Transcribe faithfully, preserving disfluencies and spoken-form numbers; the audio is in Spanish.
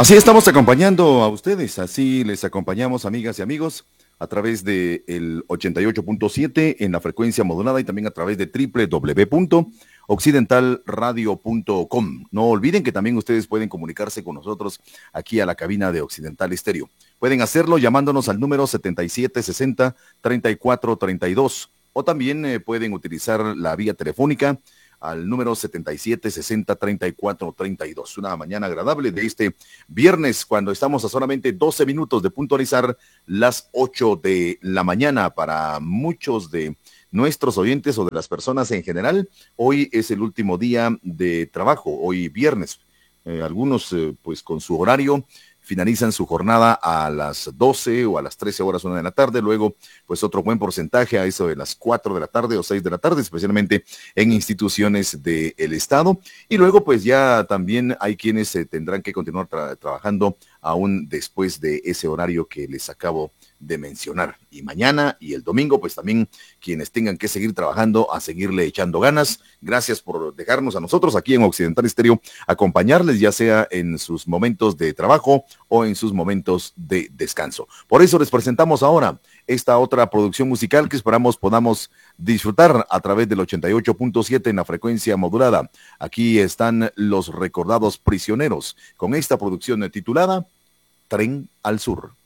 Así estamos acompañando a ustedes, así les acompañamos, amigas y amigos, a través de el ochenta y ocho punto siete en la frecuencia modulada y también a través de doble u doble u doble u punto occidental radio punto com. No olviden que también ustedes pueden comunicarse con nosotros aquí a la cabina de Occidental Estéreo. Pueden hacerlo llamándonos al número setenta y siete sesenta treinta y cuatro treinta y dos o también eh, pueden utilizar la vía telefónica al número setenta y siete sesenta treinta y cuatro treinta y dos. Una mañana agradable de este viernes, cuando estamos a solamente doce minutos de puntualizar las ocho de la mañana. Para muchos de nuestros oyentes o de las personas en general, hoy es el último día de trabajo, hoy viernes. Eh, algunos, eh, pues con su horario, finalizan su jornada a las doce o a las trece horas, una de la tarde, luego pues otro buen porcentaje a eso de las cuatro de la tarde o seis de la tarde, especialmente en instituciones del Estado, y luego pues ya también hay quienes eh, tendrán que continuar tra- trabajando aún después de ese horario que les acabo de mencionar. Y mañana y el domingo, pues también quienes tengan que seguir trabajando, a seguirle echando ganas. Gracias por dejarnos a nosotros aquí en Occidental Estéreo acompañarles, ya sea en sus momentos de trabajo o en sus momentos de descanso. Por eso les presentamos ahora esta otra producción musical que esperamos podamos disfrutar a través del ochenta y ocho punto siete en la frecuencia modulada. Aquí están los recordados Prisioneros con esta producción titulada Tren al Sur.